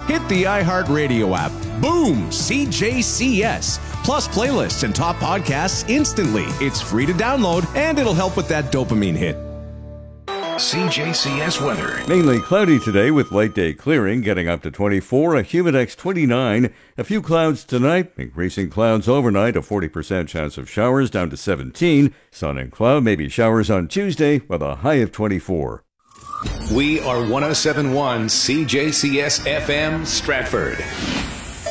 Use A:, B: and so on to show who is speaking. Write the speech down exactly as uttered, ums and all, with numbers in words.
A: hit the iHeartRadio app. Boom! C J C S. Plus playlists and top podcasts instantly. It's free to download, and it'll help with that dopamine hit.
B: C J C S weather.
C: Mainly cloudy today with light day clearing, getting up to twenty-four, a humidex twenty-nine. A few clouds tonight, increasing clouds overnight, a forty percent chance of showers down to seventeen. Sun and cloud, maybe showers on Tuesday with a high of twenty-four.
B: We are one oh seven point one C J C S F M Stratford.